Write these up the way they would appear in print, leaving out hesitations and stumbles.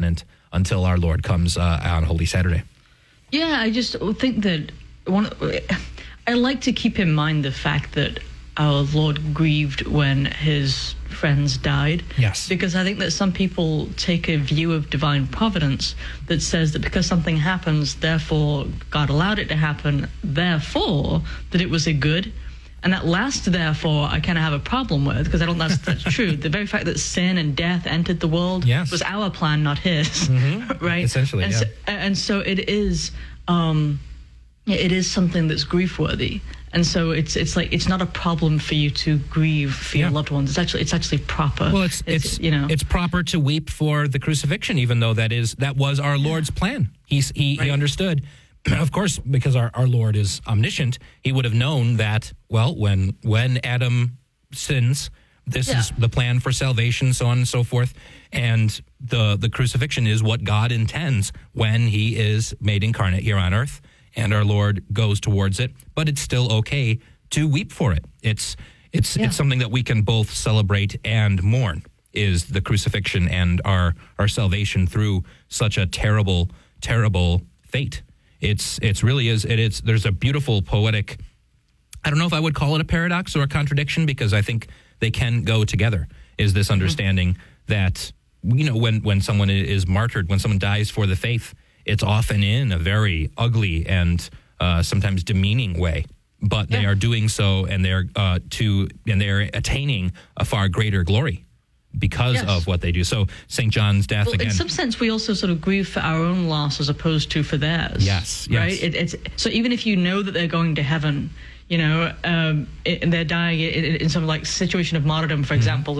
covenant until our Lord comes on Holy Saturday. Yeah, I just think that I like to keep in mind the fact that our Lord grieved when his friends died. Yes. Because I think that some people take a view of divine providence that says that because something happens, therefore God allowed it to happen, therefore that it was a good. And that last therefore I kind of have a problem with, because I don't think that's true. The very fact that sin and death entered the world was our plan, not his. Right? Essentially, and so it is something that's grief-worthy. And so it's not a problem for you to grieve for your loved ones. It's actually proper. Well, it's proper to weep for the crucifixion, even though that was our Lord's plan. He understood, of course, because our Lord is omniscient. He would have known that, well, when Adam sins, this is the plan for salvation, so on and so forth. And the crucifixion is what God intends when he is made incarnate here on earth. And our Lord goes towards it, but it's still okay to weep for it. It's something that we can both celebrate and mourn, is the crucifixion and our salvation through such a terrible, terrible fate. It really is. There's a beautiful poetic, I don't know if I would call it a paradox or a contradiction, because I think they can go together, is this understanding that, when someone is martyred, when someone dies for the faith, it's often in a very ugly and sometimes demeaning way, but they are doing so, and they're attaining a far greater glory because of what they do. So St. John's death, again, in some sense, we also sort of grieve for our own loss as opposed to for theirs. Yes, right. It's so even if you know that they're going to heaven, and they're dying in some like situation of martyrdom, for example,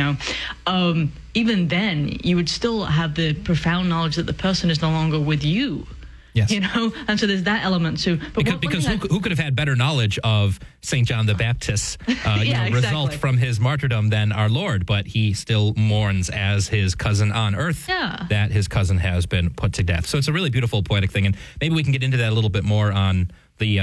even then you would still have the profound knowledge that the person is no longer with you. Yes. And so there's that element too. But because who could have had better knowledge of St. John the Baptist's result from his martyrdom than our Lord? But he still mourns as his cousin on earth that his cousin has been put to death. So it's a really beautiful poetic thing, and maybe we can get into that a little bit more on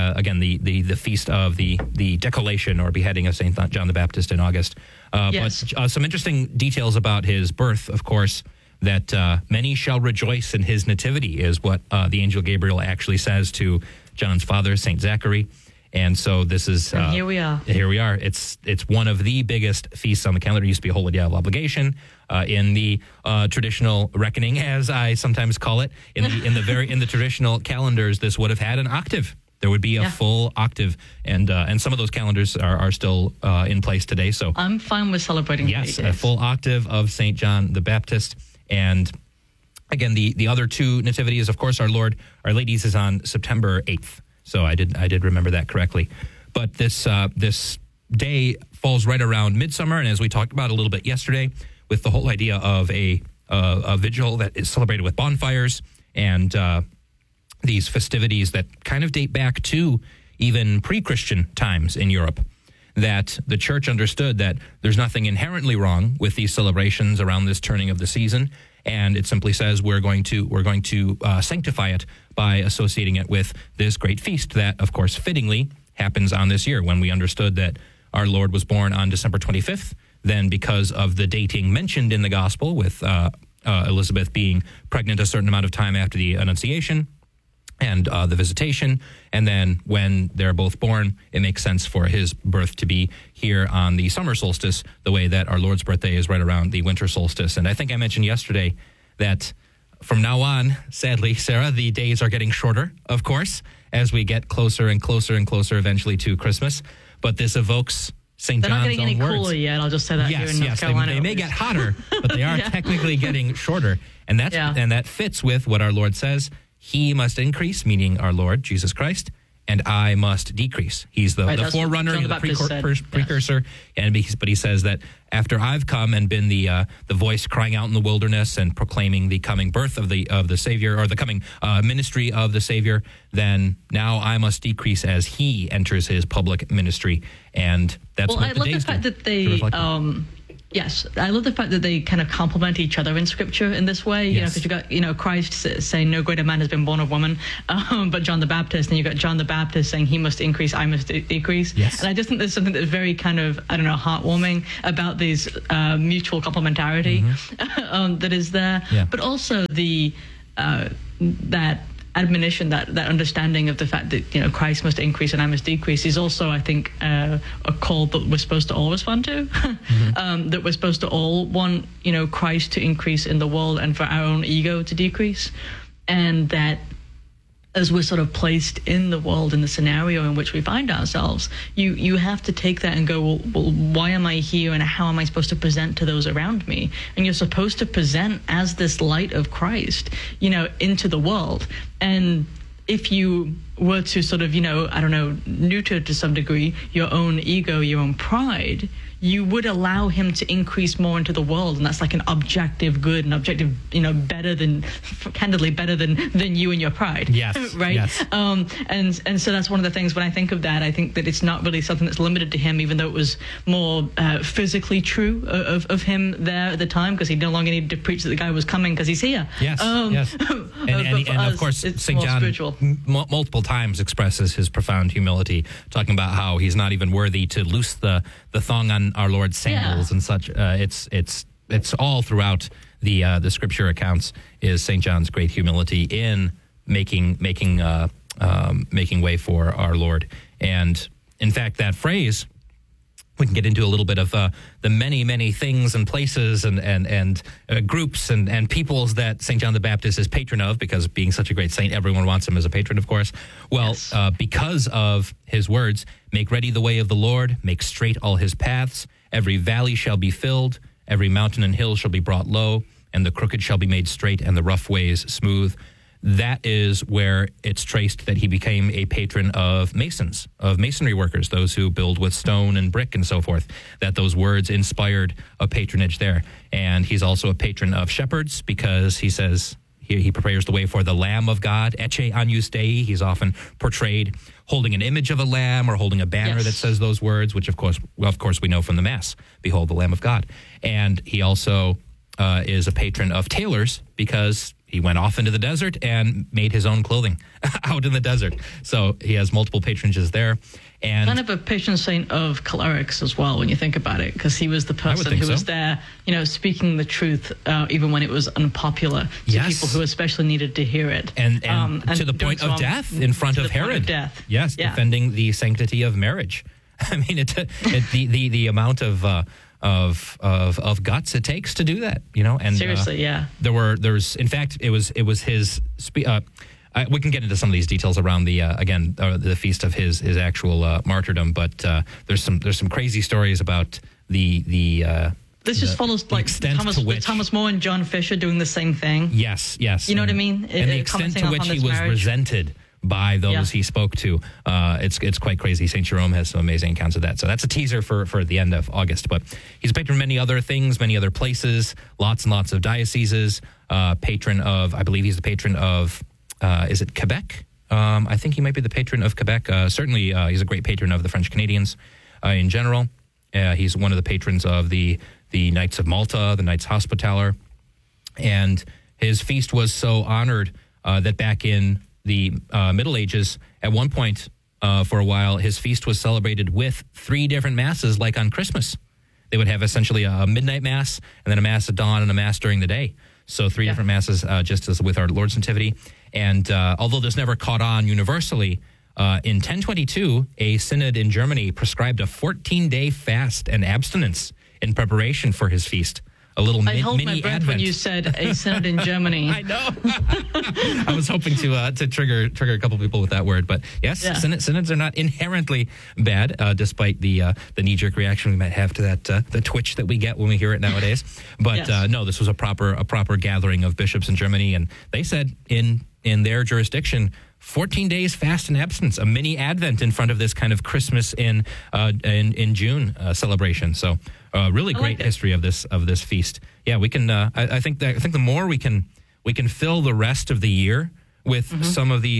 the feast of the decollation or beheading of St. John the Baptist in August. But some interesting details about his birth, of course, that many shall rejoice in his nativity is what the angel Gabriel actually says to John's father, St. Zachary. And so this is... and here we are. Here we are. It's one of the biggest feasts on the calendar. It used to be a holy day of obligation in the traditional reckoning, as I sometimes call it. In the traditional calendars, this would have had an octave. There would be a full octave, and some of those calendars are still in place today. So I'm fine with celebrating. Yes, a full octave of St. John the Baptist. And again, the other two nativities, of course, Our Lady's is on September 8th. So I did remember that correctly. But this day falls right around midsummer, and as we talked about a little bit yesterday, with the whole idea of a vigil that is celebrated with bonfires and these festivities that kind of date back to even pre-Christian times in Europe, that the church understood that there's nothing inherently wrong with these celebrations around this turning of the season, and it simply says we're going to sanctify it by associating it with this great feast that, of course, fittingly happens on this year, when we understood that our Lord was born on December 25th. Then, because of the dating mentioned in the gospel, with Elizabeth being pregnant a certain amount of time after the Annunciation and the visitation, and then when they're both born, it makes sense for his birth to be here on the summer solstice, the way that our Lord's birthday is right around the winter solstice. And I think I mentioned yesterday that from now on, sadly, Sarah, the days are getting shorter, of course, as we get closer and closer and closer eventually to Christmas. But this evokes St. John's own words. They're not getting any cooler yet, I'll just say that here in North Carolina. They may get hotter, but they are technically getting shorter. And that fits with what our Lord says. He must increase, meaning our Lord, Jesus Christ, and I must decrease. He's the forerunner, the precursor. But he says that after I've come and been the voice crying out in the wilderness and proclaiming the coming birth of the Savior, or the coming ministry of the Savior, then now I must decrease as he enters his public ministry. And that's what the days do. I love the fact that Yes, I love the fact that they kind of complement each other in Scripture in this way. You know, because you got Christ saying, "No greater man has been born of woman," but John the Baptist, and you got John the Baptist saying, "He must increase, I must decrease." Yes. And I just think there's something that's very kind of heartwarming about these mutual complementarity that is there. Yeah. But also the that admonition, that understanding of the fact that Christ must increase and I must decrease is also, I think, a call that we're supposed to all respond to. That we're supposed to all want Christ to increase in the world and for our own ego to decrease, and that as we're sort of placed in the world, in the scenario in which we find ourselves, you have to take that and go, well, why am I here and how am I supposed to present to those around me? And you're supposed to present as this light of Christ, into the world. And if you were to sort of, neuter to some degree your own ego, your own pride, you would allow him to increase more into the world, and that's like an objective good, an objective, better than, candidly better than you and your pride. Yes. Right. Yes. And so that's one of the things when I think of that, I think that it's not really something that's limited to him, even though it was more physically true of him there at the time, because he no longer needed to preach that the guy was coming because he's here. Yes. Yes. And of course, St. John multiple times expresses his profound humility, talking about how he's not even worthy to loose the thong on our Lord's sandals and such. It's all throughout the scripture accounts is St. John's great humility in making way for our Lord. And in fact, that phrase, we can get into a little bit of the many things and places and groups and peoples that St. John the Baptist is patron of, because being such a great saint, everyone wants him as a patron, of course. Well, yes. Because of his words, make ready the way of the Lord, make straight all his paths, every valley shall be filled, every mountain and hill shall be brought low, and the crooked shall be made straight, and the rough ways smooth. That is where it's traced that he became a patron of masons, of masonry workers, those who build with stone and brick and so forth, that those words inspired a patronage there. And he's also a patron of shepherds, because he says he prepares the way for the Lamb of God, Ecce Agnus Dei. He's often portrayed holding an image of a lamb or holding a banner that says those words, which of course we know from the Mass, behold the Lamb of God. And he also is a patron of tailors, because he went off into the desert and made his own clothing out in the desert. So he has multiple patronages there. And kind of a patron saint of clerics as well, when you think about it, because he was the person who was there, speaking the truth, even when it was unpopular to people who especially needed to hear it. And to the point of death in front of Herod. Yes, defending the sanctity of marriage. I mean, the amount of guts it takes to do that, and seriously, there's in fact it was his we can get into some of these details around the feast of his actual martyrdom, but there's some crazy stories about this just follows like Thomas More and John Fisher doing the same thing. Yes. You know what I mean? And the extent to which he was resented by those he spoke to. It's quite crazy. St. Jerome has some amazing accounts of that. So that's a teaser for the end of August. But he's a patron of many other things, many other places, lots and lots of dioceses. Patron of, I believe he's the patron of, is it Quebec? I think he might be the patron of Quebec. Certainly, he's a great patron of the French Canadians in general. He's one of the patrons of the Knights of Malta, the Knights Hospitaller. And his feast was so honored that back in the Middle Ages, at one point for a while, his feast was celebrated with 3 different masses, like on Christmas. They would have essentially a midnight mass, and then a mass at dawn, and a mass during the day. So 3 different masses, just as with our Lord's Nativity. And although this never caught on universally, in 1022, a synod in Germany prescribed a 14-day fast and abstinence in preparation for his feast. A little mini Advent. I held my breath when you said a synod in Germany. I know. I was hoping to trigger a couple people with that word, but yes, synods are not inherently bad, despite the knee-jerk reaction we might have to that the twitch that we get when we hear it nowadays. But no, this was a proper gathering of bishops in Germany, and they said in their jurisdiction, 14 days fast and abstinence, a mini Advent in front of this kind of Christmas in June celebration. So really great history of this feast. Yeah, we can. I think the more we can fill the rest of the year with some of these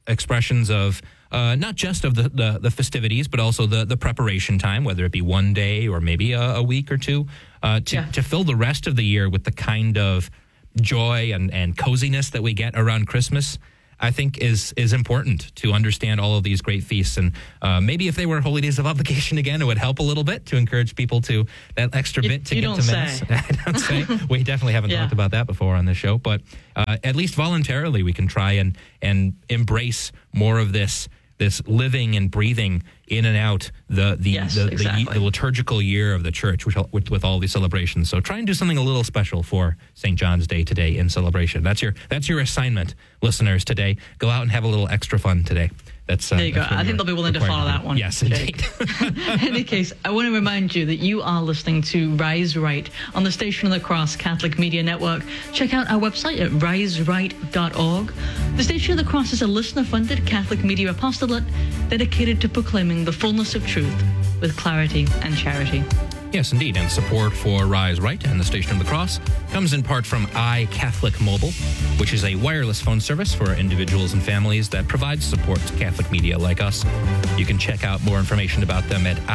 expressions of not just of the festivities, but also the preparation time, whether it be one day or maybe a week or two, to fill the rest of the year with the kind of joy and coziness that we get around Christmas, I think is important to understand all of these great feasts. And maybe if they were holy days of obligation again, it would help a little bit to encourage people to that extra bit to get to Mass. I don't say. We definitely haven't talked about that before on this show, but at least voluntarily we can try and embrace more of this living and breathing in and out the liturgical year of the church with all these celebrations. So try and do something a little special for St. John's Day today in celebration. That's your assignment, listeners, today. Go out and have a little extra fun today. There you go. I think they'll be willing to follow that one. Yes, indeed. In any case, I want to remind you that you are listening to Rise Right on the Station of the Cross Catholic Media Network. Check out our website at riseright.org. The Station of the Cross is a listener-funded Catholic media apostolate dedicated to proclaiming the fullness of truth with clarity and charity. Yes, indeed. And support for Rise Right and the Station of the Cross comes in part from iCatholic Mobile, which is a wireless phone service for individuals and families that provides support to Catholic media like us. You can check out more information about them at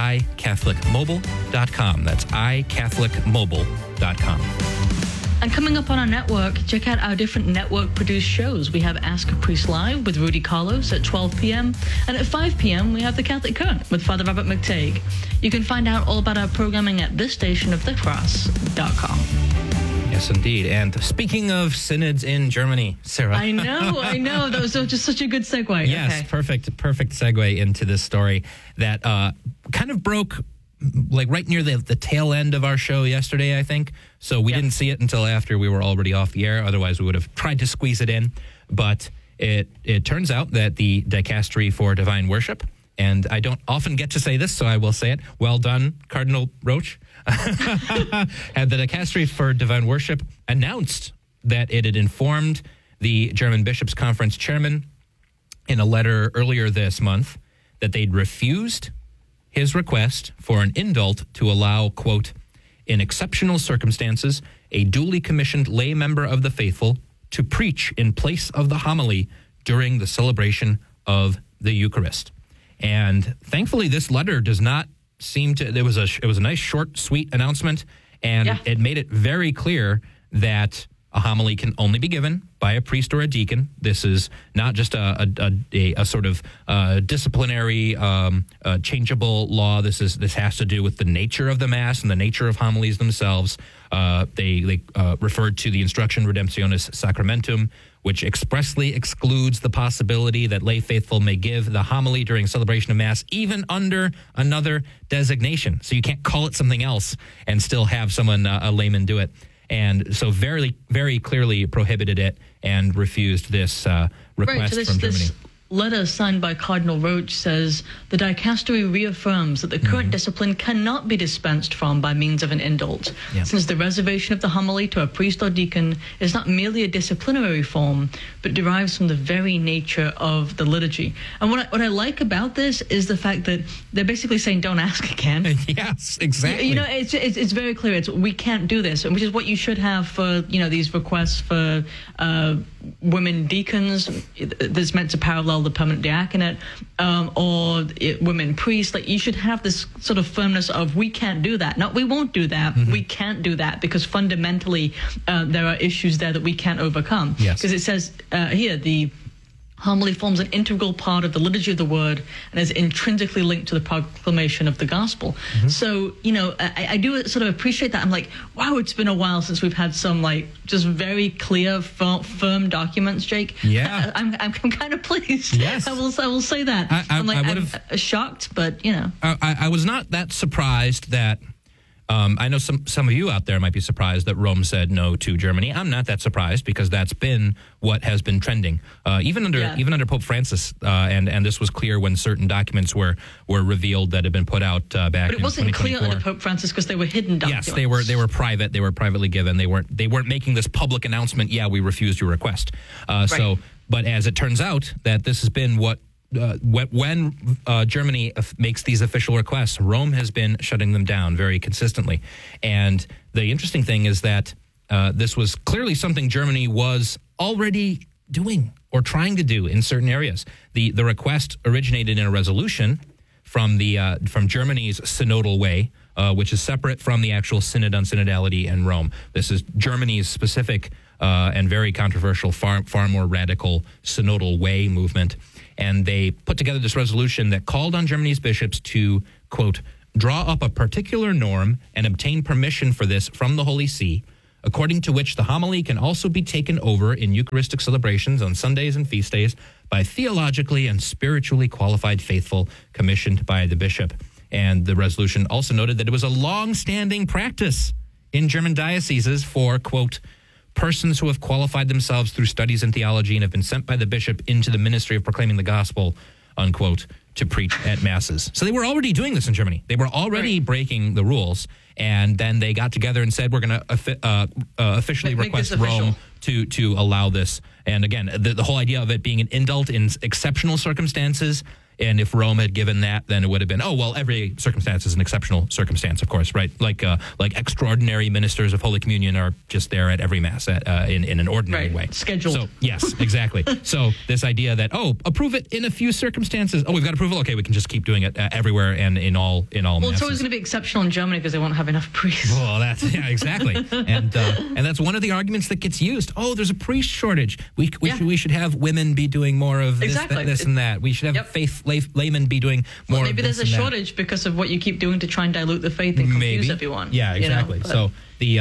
iCatholicMobile.com. That's iCatholicMobile.com. And coming up on our network, check out our different network-produced shows. We have Ask a Priest Live with Rudy Carlos at 12 p.m. And at 5 p.m., we have The Catholic Current with Father Robert McTague. You can find out all about our programming at thisstationofthecross.com. Yes, indeed. And speaking of synods in Germany, Sarah. I know. That was just such a good segue. Yes, okay. Perfect segue into this story that kind of broke like right near the tail end of our show yesterday, I think. So we didn't see it until after we were already off the air. Otherwise, we would have tried to squeeze it in. But it turns out that the Dicastery for Divine Worship, and I don't often get to say this, so I will say it. Well done, Cardinal Roach. And the Dicastery for Divine Worship announced that it had informed the German Bishops' Conference chairman in a letter earlier this month that they'd refused his request for an indult to allow, quote, in exceptional circumstances, a duly commissioned lay member of the faithful to preach in place of the homily during the celebration of the Eucharist. And thankfully, this letter does not seem to, it was a nice, short, sweet announcement, and it made it very clear that a homily can only be given by a priest or a deacon. This is not just a sort of disciplinary, changeable law. This has to do with the nature of the Mass and the nature of homilies themselves. They referred to the Instruction Redemptionis Sacramentum, which expressly excludes the possibility that lay faithful may give the homily during celebration of Mass, even under another designation. So you can't call it something else and still have someone, a layman, do it. And so very, very clearly prohibited it and refused this request from Germany. This letter signed by Cardinal Roach says the Dicastery reaffirms that the current discipline cannot be dispensed from by means of an indult, since the reservation of the homily to a priest or deacon is not merely a disciplinary form, but derives from the very nature of the liturgy. And what I like about this is the fact that they're basically saying, don't ask again. Yes, exactly. You know, it's very clear. We can't do this, which is what you should have for, these requests for women deacons that's meant to parallel the permanent diaconate, or women priests. Like, you should have this sort of firmness of, we can't do that. No, we won't do that. We can't do that because fundamentally there are issues there that we can't overcome. Because it says here, the homily forms an integral part of the liturgy of the word and is intrinsically linked to the proclamation of the gospel. So, I do sort of appreciate that. I'm like, wow, it's been a while since we've had some just very clear, firm documents, Jake. Yeah. I'm kind of pleased. Yes. I will say that. I'm shocked, but I was not that surprised that I know some of you out there might be surprised that Rome said no to Germany. I'm not that surprised because that's been what has been trending, even under Pope Francis, and this was clear when certain documents were revealed that had been put out back in 2024. But it wasn't clear under Pope Francis because they were hidden documents. Yes, they were private. They were privately given. They weren't making this public announcement. Yeah, we refused your request. So, but as it turns out, that this has been what. When Germany makes these official requests, Rome has been shutting them down very consistently. And the interesting thing is that this was clearly something Germany was already doing or trying to do in certain areas. The request originated in a resolution from Germany's synodal way, which is separate from the actual synod on synodality in Rome. This is Germany's specific and very controversial, far more radical synodal way movement. And they put together this resolution that called on Germany's bishops to, quote, draw up a particular norm and obtain permission for this from the Holy See, according to which the homily can also be taken over in Eucharistic celebrations on Sundays and feast days by theologically and spiritually qualified faithful commissioned by the bishop. And the resolution also noted that it was a long-standing practice in German dioceses for, quote, persons who have qualified themselves through studies in theology and have been sent by the bishop into the ministry of proclaiming the gospel, unquote, to preach at masses. So they were already doing this in Germany. They were already breaking the rules. And then they got together and said, we're going to officially request Rome to allow this. And again, the whole idea of it being an indult in exceptional circumstances. And if Rome had given that, then it would have been, oh, well, every circumstance is an exceptional circumstance, of course, right? Like extraordinary ministers of Holy Communion are just there at every Mass in an ordinary way. Scheduled. So, yes, exactly. So this idea that, approve it in a few circumstances. Oh, we've got approval? Okay, we can just keep doing it everywhere and in all Masses. Well, it's always going to be exceptional in Germany because they won't have enough priests. Well, exactly. And that's one of the arguments that gets used. Oh, there's a priest shortage. We should have women be doing more of this, this and that. We should have laymen be doing more. Well, maybe there's a shortage because of what you keep doing to try and dilute the faith and confuse everyone. Yeah, exactly. So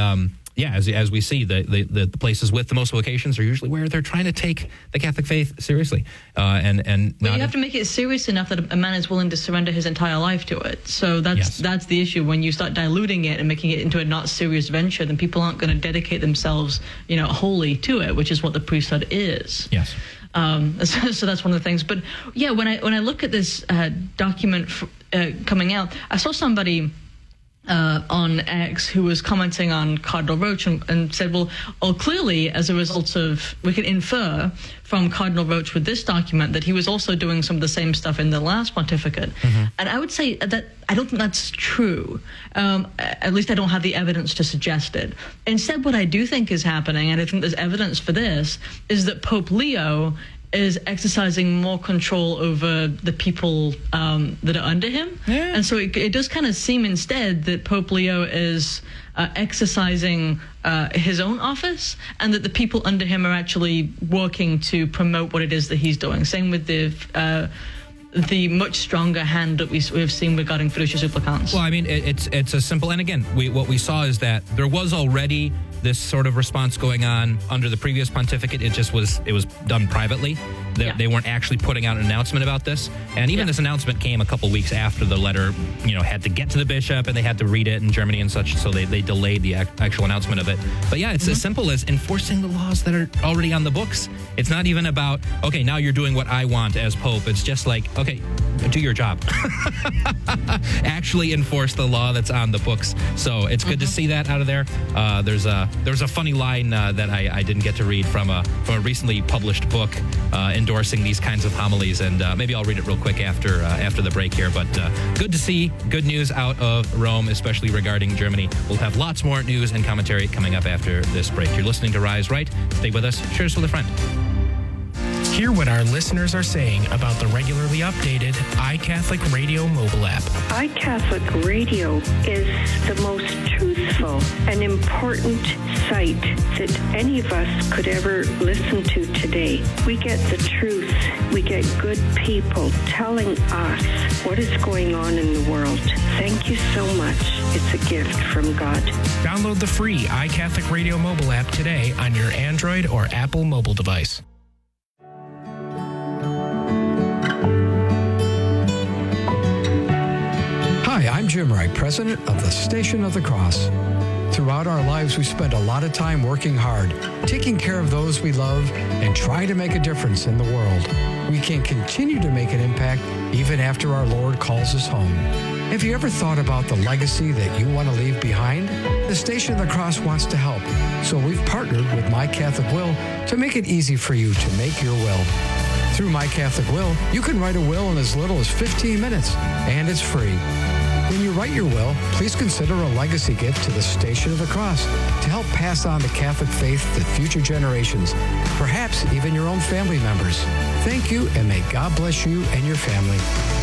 as we see, the places with the most vocations are usually where they're trying to take the Catholic faith seriously. But you have to make it serious enough that a man is willing to surrender his entire life to it. So that's the issue. When you start diluting it and making it into a not serious venture, then people aren't going to dedicate themselves, wholly to it, which is what the priesthood is. Yes. So that's one of the things. But yeah, when I look at this document coming out, I saw somebody on X who was commenting on Cardinal Roach and said, well, clearly as a result of, we can infer from Cardinal Roach with this document that he was also doing some of the same stuff in the last pontificate. Mm-hmm. And I would say that I don't think that's true. At least I don't have the evidence to suggest it. Instead, what I do think is happening, and I think there's evidence for this, is that Pope Leo is exercising more control over the people that are under him. Yeah. And so it does kind of seem instead that Pope Leo is exercising his own office, and that the people under him are actually working to promote what it is that he's doing. Same with the much stronger hand that we've seen regarding Fiducia Supplicans. Well, I mean, it's a simple, and again, what we saw is that there was already this sort of response going on under the previous pontificate. It was done privately. They weren't actually putting out an announcement about this. And even this announcement came a couple weeks after the letter, had to get to the bishop and they had to read it in Germany and such. So they delayed the actual announcement of it. But yeah, it's as simple as enforcing the laws that are already on the books. It's not even about, okay, now you're doing what I want as Pope. It's just like, okay, do your job. Actually enforce the law that's on the books. So it's good to see that out of there. There's a funny line that I didn't get to read from a recently published book endorsing these kinds of homilies, and maybe I'll read it real quick after the break here. But good to see good news out of Rome, especially regarding Germany. We'll have lots more news and commentary coming up after this break. You're listening to Rise Right. Stay with us. Share this with a friend. Hear what our listeners are saying about the regularly updated iCatholic Radio mobile app. iCatholic Radio is the most truthful and important site that any of us could ever listen to today. We get the truth. We get good people telling us what is going on in the world. Thank you so much. It's a gift from God. Download the free iCatholic Radio mobile app today on your Android or Apple mobile device. Hi, I'm Jim Wright, president of the Station of the Cross. Throughout our lives, we spend a lot of time working hard, taking care of those we love, and trying to make a difference in the world. We can continue to make an impact even after our Lord calls us home. Have you ever thought about the legacy that you want to leave behind? The Station of the Cross wants to help, so we've partnered with My Catholic Will to make it easy for you to make your will. Through My Catholic Will, you can write a will in as little as 15 minutes, and it's free. When you write your will, please consider a legacy gift to the Station of the Cross to help pass on the Catholic faith to future generations, perhaps even your own family members. Thank you, and may God bless you and your family.